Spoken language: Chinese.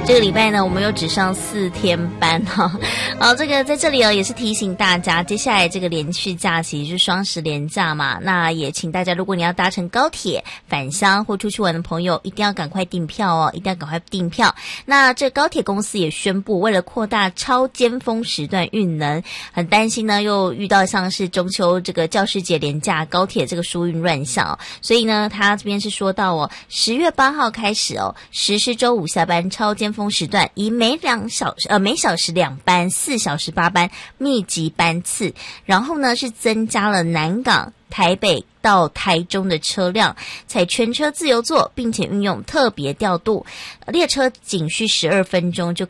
这个礼拜呢，我们又只上4天班哈。好，这个在这里也是提醒大家，接下来这个连续假期就是双十连假嘛，那也请大家，如果你要搭乘高铁返乡或出去玩的朋友，一定要赶快订票哦，一定要赶快订票。那这高铁公司也宣布，为了扩大超尖峰时段运能，很担心呢又遇到像是中秋这个教师节连假，高铁这个疏运乱象所以呢，他这边是说到10月8号开始实施周5下班超尖峰时段，以每小时2班，4小时8班密集班次，然后呢是增加了南港、台北到台中的车辆，采全车自由座，并且运用特别调度，列车仅需12分钟就